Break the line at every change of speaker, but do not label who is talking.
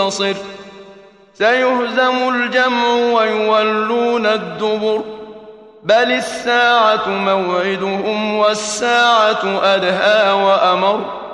ينتصر سيهزم الجمع ويولون الدبر بل الساعة موعدهم والساعة أدهى وأمر